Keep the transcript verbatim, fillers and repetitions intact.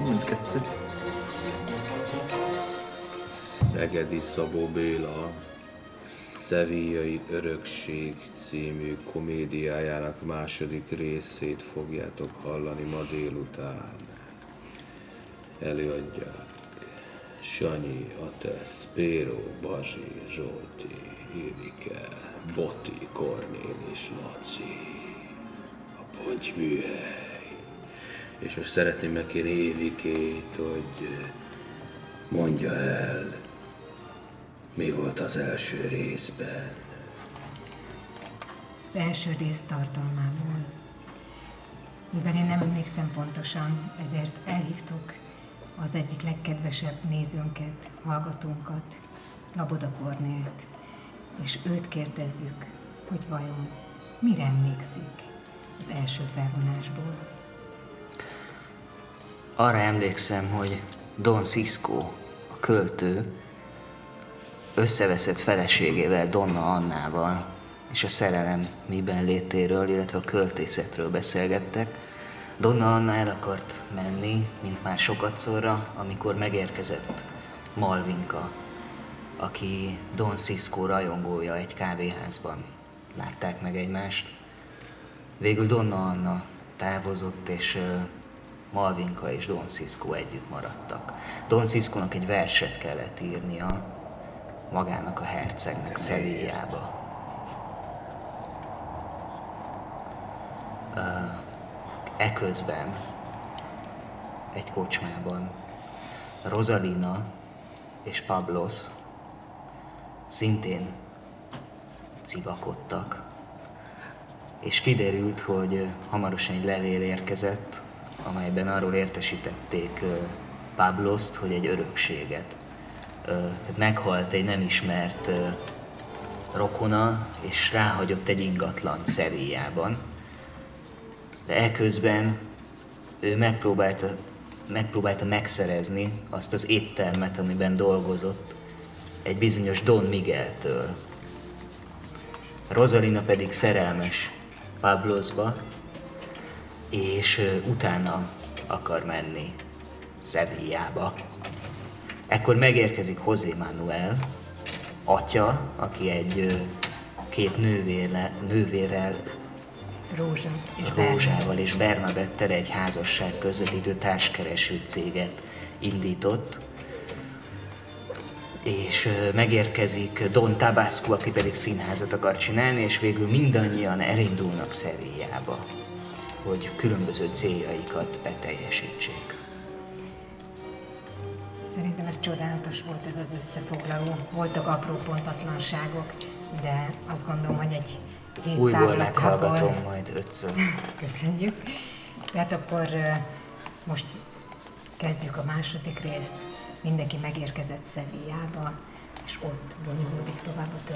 mindkettő. Szegedi Szabó Béla Szevillai Örökség című komédiájának második részét fogjátok hallani ma délután. Előadják Sanyi, Atesz, Péró, Bazsi, Zsolti, Évike, Boti, Kornél és Laci. A Ponty-műhely. És most szeretném megkérni Évikét, hogy mondja el, mi volt az első részben. Az első rész tartalmából. Mivel én nem emlékszem pontosan, ezért elhívtuk az egyik legkedvesebb nézőnket, hallgatónkat, Laboda Kornélt, és őt kérdezzük, hogy vajon mire emlékszik az első felvonásból. Arra emlékszem, hogy Don Cisco, a költő, összeveszett feleségével, Donna Annával, és a szerelem miben létéről, illetve a költészetről beszélgettek. Donna Anna el akart menni, mint már sokatszorra, amikor megérkezett Malvinka, aki Don Cisco rajongója egy kávéházban. Látták meg egymást. Végül Donna Anna távozott, és Malvinka és Don Cisco együtt maradtak. Don Ciscónak egy verset kellett írnia magának a hercegnek Sevillába. Uh, eközben egy kocsmában Rosalina és Pablos szintén civakodtak, és kiderült, hogy hamarosan egy levél érkezett, amelyben arról értesítették Pablost, hogy egy örökséget. Tehát meghalt egy nem ismert rokona, és ráhagyott egy ingatlant Sevillában. De eközben ő megpróbálta, megpróbálta megszerezni azt az éttermet, amiben dolgozott, egy bizonyos Don Migueltől. Rosalina pedig szerelmes Pablosba, és utána akar menni Sevillába. Ekkor megérkezik José Manuel, atya, aki egy két nővérle, nővérrel, Rózsa és Rózsával és Bernadettel egy házasság közvetítő társkereső céget indított, és megérkezik Don Tabasco, aki pedig színházat akar csinálni, és végül mindannyian elindulnak Sevillába, hogy különböző céljaikat beteljesítsék. Szerintem ez csodálatos volt, ez az összefoglaló. Voltak apró pontatlanságok, de azt gondolom, hogy egy két újból meghallgatom majd ötször. Köszönjük. Tehát akkor most kezdjük a második részt. Mindenki megérkezett Sevillába, és ott bonyolódik tovább a történet.